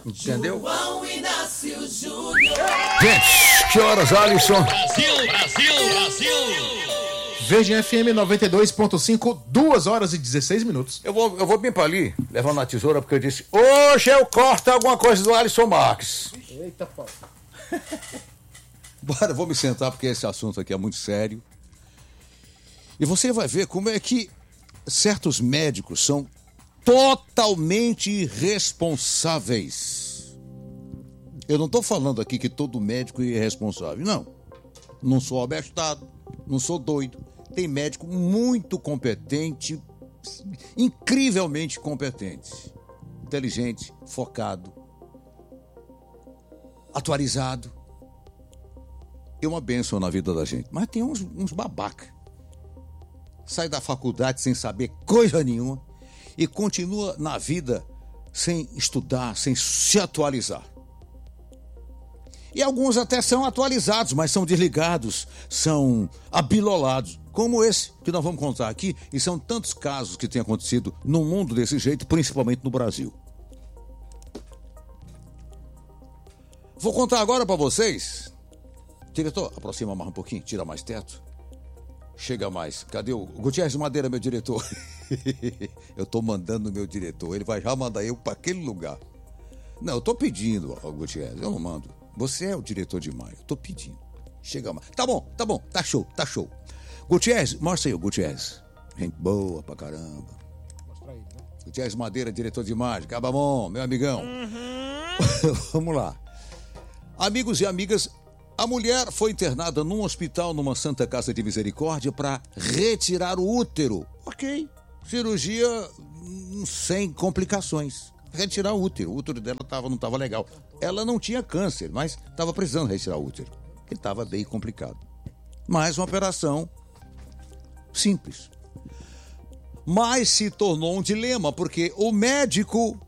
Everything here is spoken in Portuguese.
Entendeu? João Inácio Júnior. Gente, que horas, Alisson? Brasil! Verde FM 92.5, 2 horas e 16 minutos. Eu vou bem pra ali, levando a tesoura, porque eu disse, hoje eu corto alguma coisa do Alisson Marques. Eita, pau. Bora, vou me sentar, porque esse assunto aqui é muito sério. E você vai ver como é que certos médicos são totalmente irresponsáveis. Eu não estou falando aqui que todo médico é irresponsável, não. Não sou abestado, não sou doido. Tem médico muito competente, incrivelmente competente, inteligente, focado, atualizado. É uma bênção na vida da gente. Mas tem uns babaca. Sai da faculdade sem saber coisa nenhuma e continua na vida sem estudar, sem se atualizar. E alguns até são atualizados, mas são desligados, são abilolados, como esse que nós vamos contar aqui. E são tantos casos que têm acontecido no mundo desse jeito, principalmente no Brasil. Vou contar agora para vocês. Diretor, aproxima mais um pouquinho, tira mais teto. Chega mais. Cadê o Gutierrez Madeira, meu diretor? Eu tô mandando o meu diretor, ele vai já mandar eu para aquele lugar. Não, eu tô pedindo, Gutierrez, eu não mando. Você é o diretor de maio, eu tô pedindo. Chega mais. Tá bom, tá show. Gutierrez, mostra aí o Gutierrez. Gente boa pra caramba. Mostra aí, né? Gutierrez Madeira, diretor de imagem. Cabamon, meu amigão. Vamos lá. Amigos e amigas, a mulher foi internada num hospital, numa Santa Casa de Misericórdia, para retirar o útero. Ok, cirurgia sem complicações. Retirar o útero dela não estava legal. Ela não tinha câncer, mas estava precisando retirar o útero, que estava bem complicado. Mas uma operação simples. Mas se tornou um dilema, porque o médico